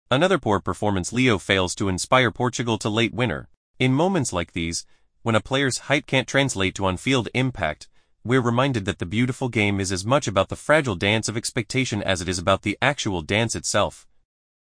Another poor performance. Leo fails to inspire Portugal to late winner. In moments like these, when a player's height can't translate to on-field impact, we're reminded that the beautiful game is as much about the fragile dance of expectation as it is about the actual dance itself.